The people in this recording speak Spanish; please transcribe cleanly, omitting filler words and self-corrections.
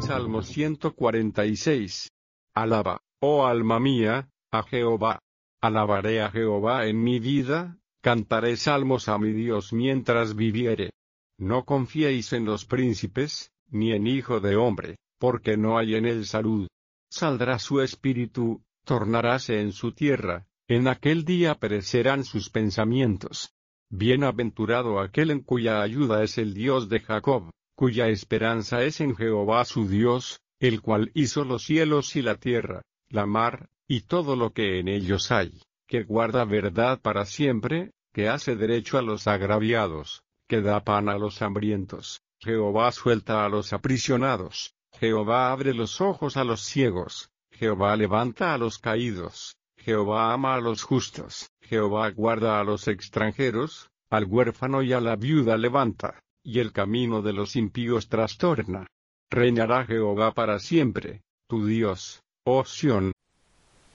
Salmo 146. Alaba, oh alma mía, a Jehová. Alabaré a Jehová en mi vida, cantaré salmos a mi Dios mientras viviere. No confiéis en los príncipes, ni en hijo de hombre, porque no hay en él salud. Saldrá su espíritu, tornaráse en su tierra, en aquel día perecerán sus pensamientos. Bienaventurado aquel en cuya ayuda es el Dios de Jacob, cuya esperanza es en Jehová su Dios, el cual hizo los cielos y la tierra, la mar, y todo lo que en ellos hay, que guarda verdad para siempre, que hace derecho a los agraviados, que da pan a los hambrientos. Jehová suelta a los aprisionados, Jehová abre los ojos a los ciegos, Jehová levanta a los caídos, Jehová ama a los justos, Jehová guarda a los extranjeros, al huérfano y a la viuda levanta, y el camino de los impíos trastorna. Reinará Jehová para siempre, tu Dios, oh Sión,